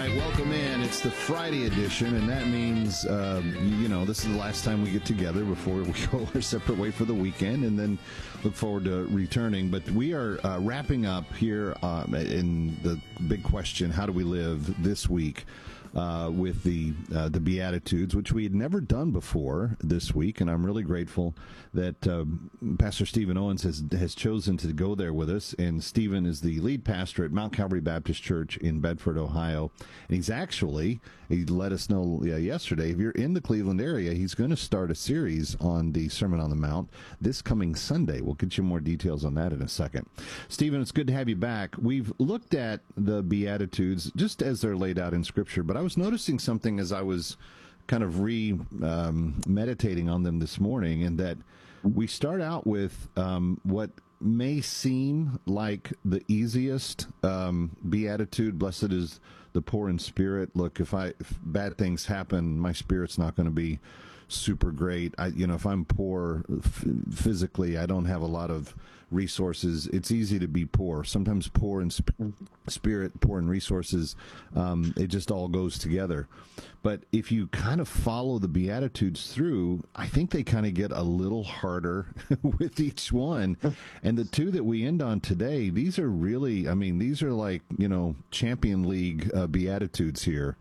right, welcome in. It's the Friday edition, and that means, this is the last time we get together before we go our separate way for the weekend, and then look forward to returning. But we are wrapping up here in the big question, how do we live this week? With the Beatitudes, which we had never done before this week, and I'm really grateful that Pastor Stephen Owens has chosen to go there with us. And Stephen is the lead pastor at Mount Calvary Baptist Church in Bedford, Ohio. And he let us know yesterday, if you're in the Cleveland area, he's going to start a series on the Sermon on the Mount this coming Sunday. We'll get you more details on that in a second. Stephen, it's good to have you back. We've looked at the Beatitudes just as they're laid out in Scripture, but I was noticing something as I was kind of meditating on them this morning, and that we start out with what may seem like the easiest beatitude. Blessed is the poor in spirit. Look, if bad things happen, my spirit's not going to be super great. If I'm poor physically, I don't have a lot of resources. It's easy to be poor. Sometimes poor in spirit, poor in resources. It just all goes together. But if you kind of follow the Beatitudes through, I think they kind of get a little harder with each one. And the two that we end on today, these are really, these are like, Champion League Beatitudes here.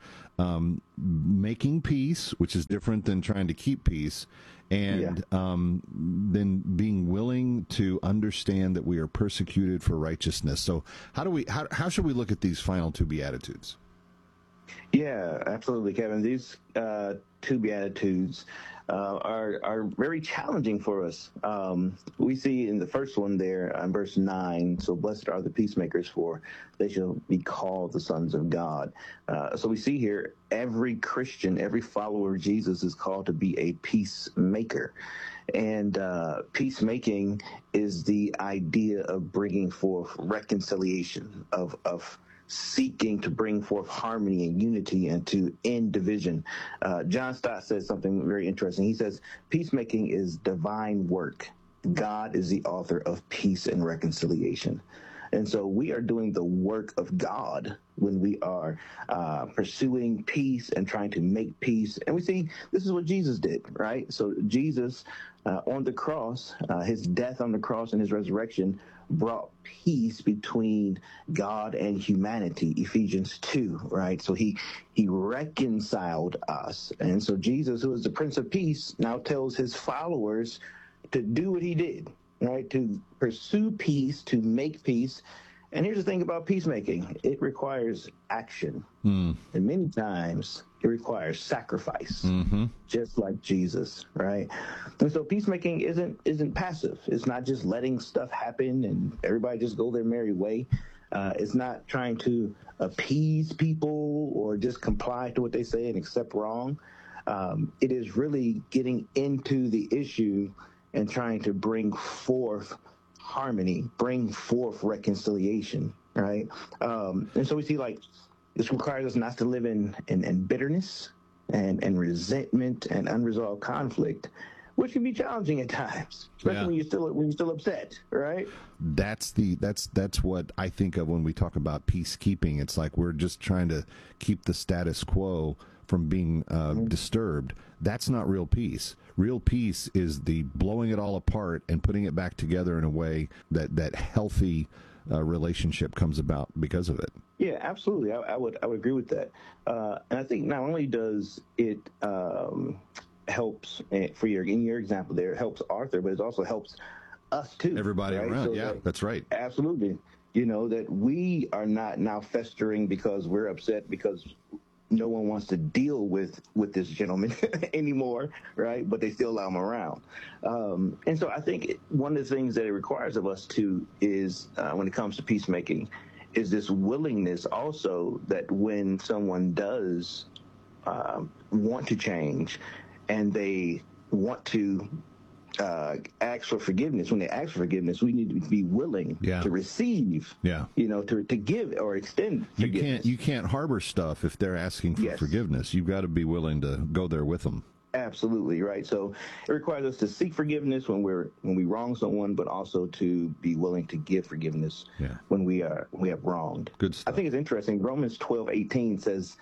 Making peace, which is different than trying to keep peace, and then being willing to understand that we are persecuted for righteousness. So how should we look at these final two Beatitudes? Yeah, absolutely, Kevin. These two Beatitudes are very challenging for us. We see in the first one there, in verse 9, so blessed are the peacemakers, for they shall be called the sons of God. So we see here every Christian, every follower of Jesus is called to be a peacemaker. And peacemaking is the idea of bringing forth reconciliation, of seeking to bring forth harmony and unity and to end division. John Stott says something very interesting. He says, peacemaking is divine work. God is the author of peace and reconciliation. And so we are doing the work of God when we are pursuing peace and trying to make peace. And we see this is what Jesus did, right? So Jesus on the cross, his death on the cross and his resurrection brought peace between God and humanity, Ephesians 2, right? So he reconciled us. And so Jesus, who is the Prince of Peace, now tells his followers to do what he did, right? To pursue peace, to make peace. And here's the thing about peacemaking. It requires action. And many times it requires sacrifice, just like Jesus, right? And so peacemaking isn't passive. It's not just letting stuff happen and everybody just go their merry way. It's not trying to appease people or just comply to what they say and accept wrong. It is really getting into the issue and trying to bring forth harmony, bring forth reconciliation, right? And so we see this requires us not to live in bitterness and resentment and unresolved conflict, which can be challenging at times, especially when you're still upset, right? That's what I think of when we talk about peacekeeping. It's like we're just trying to keep the status quo from being disturbed. That's not real peace. Real peace is the blowing it all apart and putting it back together in a way that healthy relationship comes about because of it. Yeah, absolutely. I would agree with that. And I think not only does it helps in your example there, it helps Arthur, but it also helps us too. Everybody right? around. So that's right. Absolutely. That we are not now festering because we're upset because no one wants to deal with this gentleman anymore, right? But they still allow him around. And so I think one of the things that it requires of us too is when it comes to peacemaking is this willingness also that when someone does want to change and they want to ask for forgiveness. When they ask for forgiveness, we need to be willing to receive, to give or extend forgiveness. You can't harbor stuff if they're asking for forgiveness. You've got to be willing to go there with them. Absolutely right. So it requires us to seek forgiveness when we wrong someone, but also to be willing to give forgiveness when we have wronged. Good stuff. I think it's interesting. Romans 12:18 says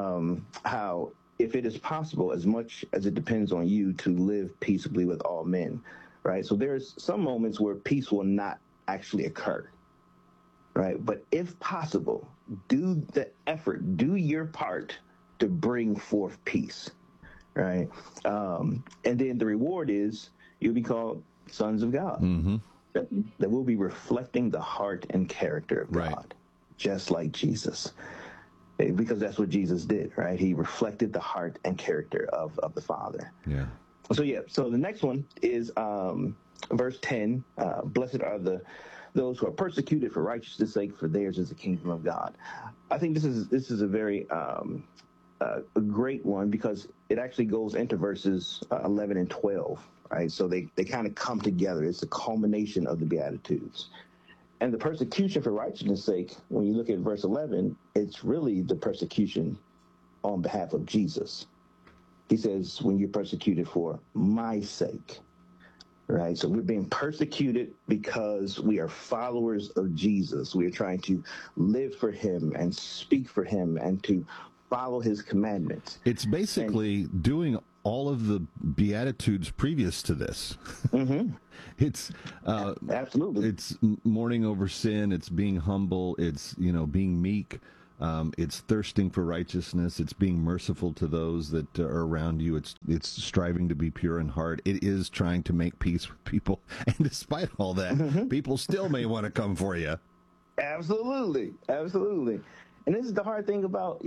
how if it is possible, as much as it depends on you, to live peaceably with all men. Right. So there's some moments where peace will not actually occur. Right. But if possible, do the effort, do your part to bring forth peace. Right. And then the reward is you'll be called sons of God. Mm-hmm. That will be reflecting the heart and character of God, just like Jesus. Because that's what Jesus did, right? He reflected the heart and character of the Father. Yeah. So the next one is verse 10. Blessed are those who are persecuted for righteousness' sake, for theirs is the kingdom of God. I think this is a very a great one because it actually goes into verses 11 and 12, right? So they kind of come together. It's the culmination of the Beatitudes. And the persecution for righteousness' sake, when you look at verse 11, it's really the persecution on behalf of Jesus. He says, when you're persecuted for my sake, right? So we're being persecuted because we are followers of Jesus. We are trying to live for him and speak for him and to follow his commandments. It's basically doing all of the Beatitudes previous to this. Mm-hmm. It's absolutely. It's mourning over sin. It's being humble. It's being meek. It's thirsting for righteousness. It's being merciful to those that are around you. It's striving to be pure in heart. It is trying to make peace with people. And despite all that, people still may want to come for you. Absolutely. And this is the hard thing about,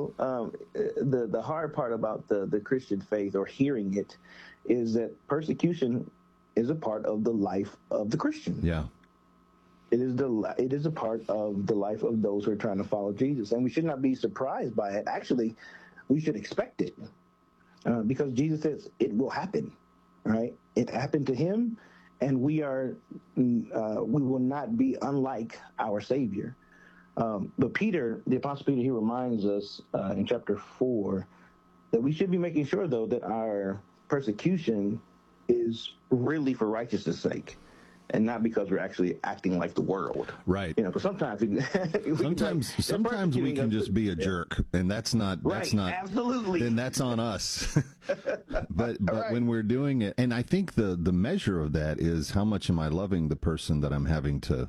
the hard part about the Christian faith, or hearing it, is that persecution is a part of the life of the Christian. Yeah. It is a part of the life of those who are trying to follow Jesus. And we should not be surprised by it. Actually, we should expect it because Jesus says it will happen, right? It happened to him, and we will not be unlike our Savior. But Peter, the Apostle Peter, he reminds us in chapter 4 that we should be making sure, though, that our persecution is really for righteousness' sake and not because we're actually acting like the world. Right. Because sometimes sometimes we can just be a jerk, and that's not absolutely. Then that's on us. but when we're doing it, and I think the measure of that is how much am I loving the person that I'm having to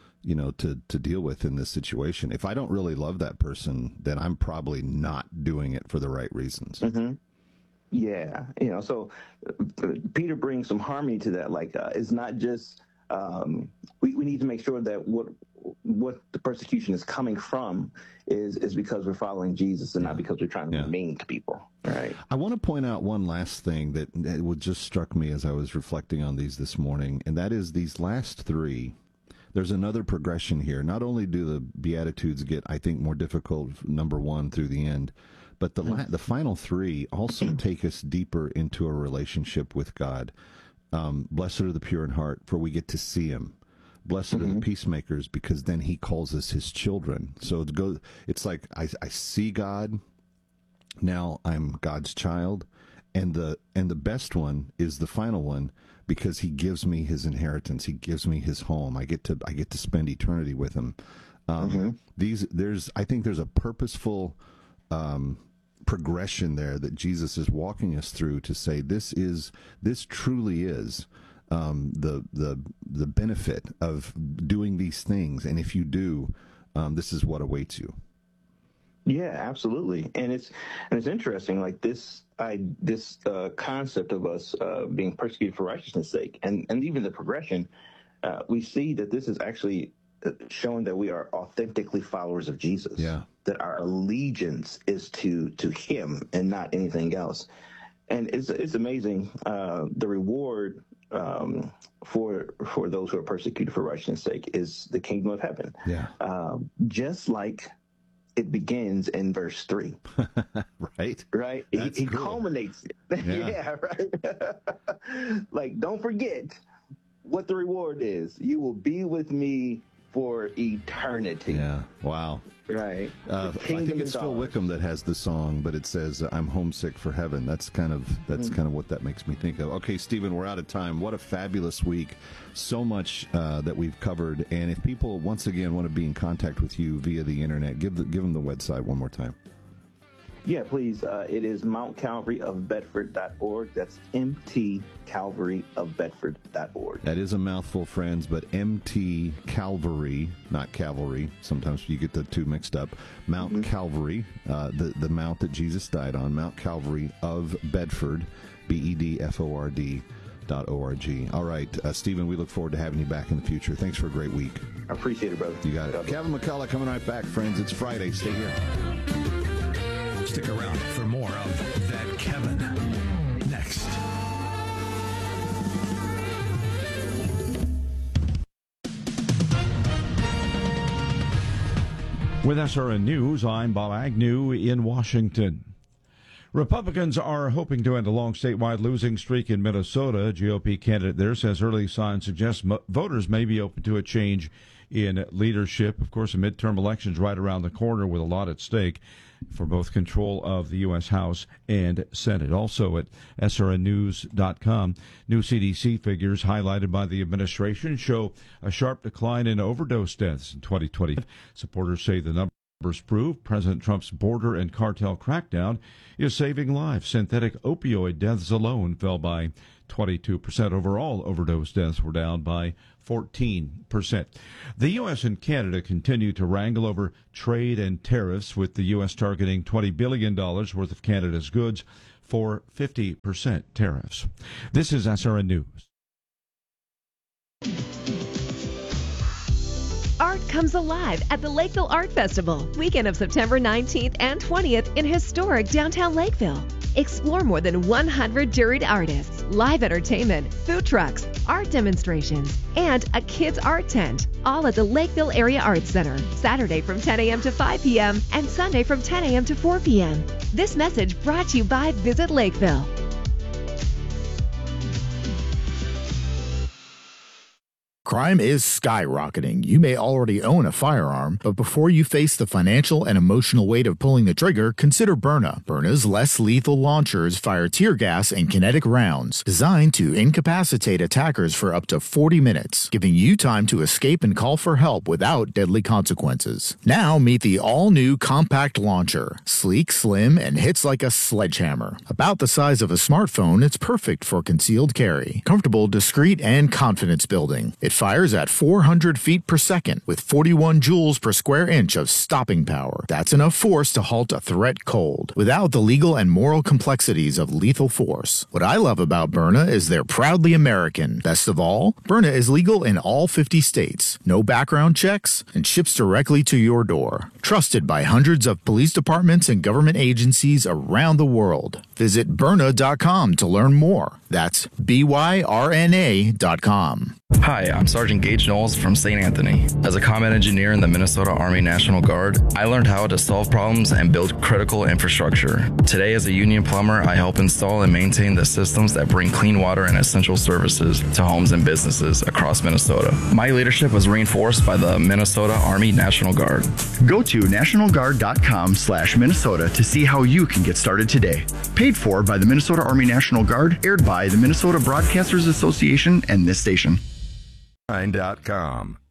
deal with in this situation. If I don't really love that person, then I'm probably not doing it for the right reasons. Mm-hmm. Yeah. So Peter brings some harmony to that. Like, it's not just, we need to make sure that what the persecution is coming from is because we're following Jesus and not because we're trying to be mean to people. Right. I want to point out one last thing that just struck me as I was reflecting on these this morning, and that is these last three. There's another progression here. Not only do the Beatitudes get, I think, more difficult, number 1 through the end, but the final three also take us deeper into a relationship with God. Blessed are the pure in heart, for we get to see him. Blessed are the peacemakers, because then he calls us his children. So it's like I see God, now I'm God's child, and the best one is the final one, because he gives me his inheritance. He gives me his home. I get to spend eternity with him. I think there's a purposeful progression there that Jesus is walking us through to say this truly is the benefit of doing these things, and if you do, this is what awaits you. Yeah, absolutely. And it's interesting, like this concept of us being persecuted for righteousness' sake, and even the progression, we see that this is actually showing that we are authentically followers of Jesus. Yeah. That our allegiance is to him and not anything else. And it's amazing, the reward for those who are persecuted for righteousness' sake is the kingdom of heaven. Yeah. Just like it begins in verse 3. Right. He cool. culminates it. Yeah, right. Like, don't forget what the reward is. You will be with me for eternity. Yeah. Wow. Right. I think it's Phil Wickham that has the song, but it says "I'm homesick for heaven." That's kind of what that makes me think of. Okay, Stephen, we're out of time. What a fabulous week! So much that we've covered. And if people once again want to be in contact with you via the internet, give them the website one more time. Yeah, please. It is mountcalvaryofbedford.org. That's mtcalvaryofbedford.org. That is a mouthful, friends, but MT Calvary, not Cavalry. Sometimes you get the two mixed up. Mount Calvary, the mount that Jesus died on, Mount Calvary of Bedford, BEDFORD.org. All right, Stephen, we look forward to having you back in the future. Thanks for a great week. I appreciate it, brother. You got it. Kevin McCullough coming right back, friends. It's Friday. Stay here. Stick around for more of That Kevin next. With SRN News, I'm Bob Agnew in Washington. Republicans are hoping to end a long statewide losing streak in Minnesota. GOP candidate there says early signs suggest voters may be open to a change in leadership. Of course, the midterm elections right around the corner with a lot at stake for both control of the U.S. House and Senate. Also at srnnews.com, new CDC figures highlighted by the administration show a sharp decline in overdose deaths in 2020. Supporters say the numbers prove President Trump's border and cartel crackdown is saving lives. Synthetic opioid deaths alone fell by 22%. Overall, overdose deaths were down by 14%. The U.S. and Canada continue to wrangle over trade and tariffs, with the U.S. targeting $20 billion worth of Canada's goods for 50% tariffs. This is SRN News. Art comes alive at the Lakeville Art Festival, weekend of September 19th and 20th in historic downtown Lakeville. Explore more than 100 juried artists, live entertainment, food trucks, art demonstrations, and a kids' art tent, all at the Lakeville Area Arts Center, Saturday from 10 a.m. to 5 p.m. and Sunday from 10 a.m. to 4 p.m. This message brought to you by Visit Lakeville. Crime is skyrocketing. You may already own a firearm, but before you face the financial and emotional weight of pulling the trigger, consider Byrna. Byrna's less lethal launchers fire tear gas and kinetic rounds, designed to incapacitate attackers for up to 40 minutes, giving you time to escape and call for help without deadly consequences. Now meet the all-new compact launcher. Sleek, slim, and hits like a sledgehammer. About the size of a smartphone, it's perfect for concealed carry. Comfortable, discreet, and confidence-building. It fires at 400 feet per second with 41 joules per square inch of stopping power. That's enough force to halt a threat cold, without the legal and moral complexities of lethal force. What I love about Byrna is they're proudly American. Best of all, Byrna is legal in all 50 states, no background checks, and ships directly to your door. Trusted by hundreds of police departments and government agencies around the world. Visit Byrna.com to learn more. That's BYRNA.com. Hi, I'm Sergeant Gage Knowles from St. Anthony. As a combat engineer in the Minnesota Army National Guard, I learned how to solve problems and build critical infrastructure. Today, as a union plumber, I help install and maintain the systems that bring clean water and essential services to homes and businesses across Minnesota. My leadership was reinforced by the Minnesota Army National Guard. Go to nationalguard.com/Minnesota to see how you can get started today. Paid for by the Minnesota Army National Guard, aired by the Minnesota Broadcasters Association and this station. .com.